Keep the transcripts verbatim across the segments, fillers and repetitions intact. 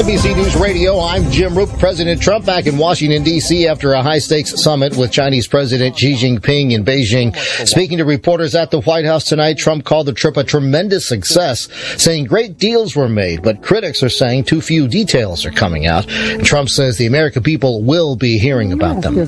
N B C News Radio, I'm Jim Roop. President Trump back in Washington, D C after a high-stakes summit with Chinese President Xi Jinping in Beijing. Speaking to reporters at the White House tonight, Trump called the trip a tremendous success, saying great deals were made, but critics are saying too few details are coming out. And Trump says the American people will be hearing about them.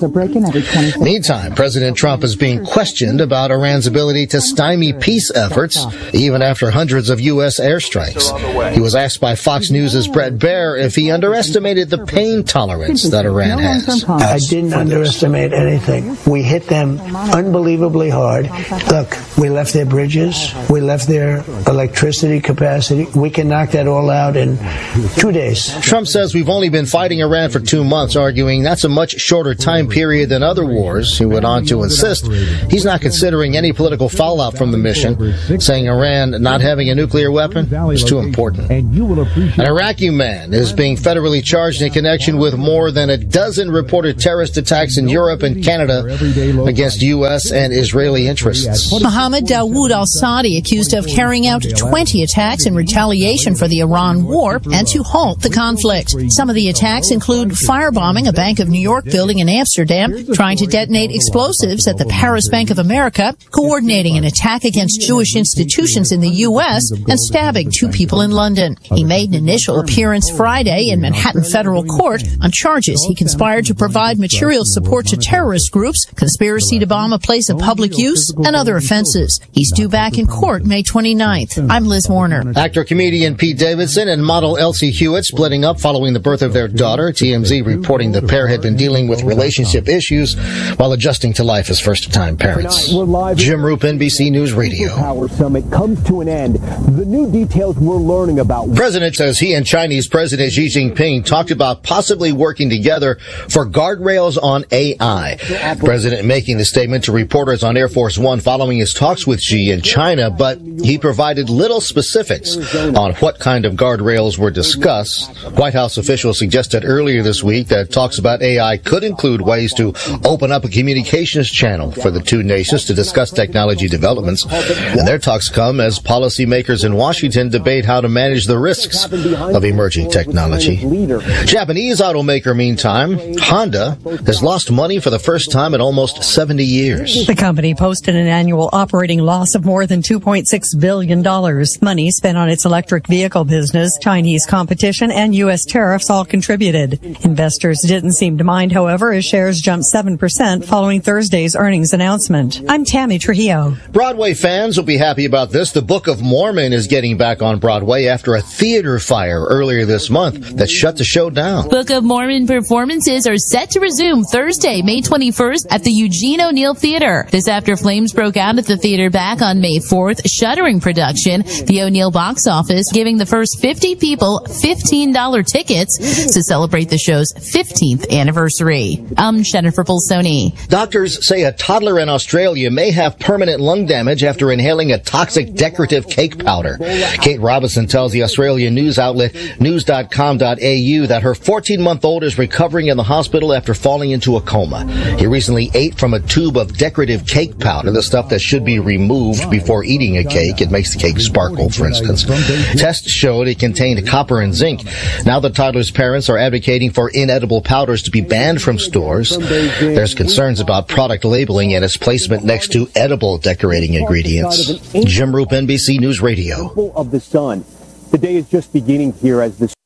Meantime, President Trump is being questioned about Iran's ability to stymie peace efforts, even after hundreds of U S airstrikes. He was asked by Fox News' Brett Baier if he underestimated the pain tolerance that Iran has. I didn't underestimate anything. We hit them unbelievably hard. Look, we left their bridges. We left their electricity capacity. We can knock that all out in two days. Trump says we've only been fighting Iran for two months, arguing that's a much shorter time period than other wars. He went on to insist he's not considering any political fallout from the mission, saying Iran not having a nuclear weapon is too important. An Iraqi man is being federally charged in connection with more than a dozen reported terrorist attacks in Europe and Canada against U S and Israeli interests. Mohammed Dawood al-Saadi accused of carrying out twenty attacks in retaliation for the Iran war and to halt the conflict. Some of the attacks include firebombing a Bank of New York building in Amsterdam, trying to detonate explosives at the Paris Bank of America, coordinating an attack against Jewish institutions in the U S, and stabbing two people in London. He made an initial appearance Friday in Manhattan federal court on charges he conspired to provide material support to terrorist groups, conspiracy to bomb a place of public use, and other offenses. He's due back in court May twenty-ninth. I'm Liz Warner. Actor-comedian Pete Davidson and model Elsie Hewitt splitting up following the birth of their daughter. T M Z reporting the pair had been dealing with relationship issues while adjusting to life as first-time parents. Jim Roop, N B C News Radio. Power Summit comes to an end. The new details we're learning about. President says he and Chinese President Xi Jinping talked about possibly working together for guardrails on A I. President making the statement to reporters on Air Force One following his talks with Xi in China, but he provided little specifics on what kind of guardrails were discussed. White House officials suggested earlier this week that talks about A I could include ways to open up a communications channel for the two nations to discuss technology developments. And their talks come as policymakers in Washington debate how to manage the risks of emerging technology. Japanese automaker, meantime, Honda, has lost money for the first time in almost seventy years. The company posted an annual operating loss of more than two point six billion dollars. Money spent on its electric vehicle business, Chinese competition, and U S tariffs all contributed. Investors didn't seem to mind, however, as shares jumped seven percent following Thursday's earnings announcement. I'm Tammy Trujillo. Broadway fans will be happy about this. The Book of Mormon is getting back on Broadway after a theater fire earlier this month that shut the show down. Book of Mormon performances are set to resume Thursday, May twenty-first at the Eugene O'Neill Theater. This after flames broke out at the theater back on May fourth, shuttering production. The O'Neill box office giving the first fifty people fifteen dollars tickets to celebrate the show's fifteenth anniversary. I'm Jennifer Bolsoni. Doctors say a toddler in Australia may have permanent lung damage after inhaling a toxic decorative cake powder. Kate Robinson tells the Australian news outlet news dot com dot a u that her fourteen-month-old is recovering in the hospital after falling into a coma. He recently ate from a tube of decorative cake powder, the stuff that should be removed before eating a cake. It makes the cake sparkle, for instance. Tests showed it contained copper and zinc. Now the toddler's parents are advocating for inedible powders to be banned from stores. There's concerns about product labeling and its placement next to edible decorating ingredients. Jim Roop, N B C News Radio. Of the sun. The day is just beginning here as the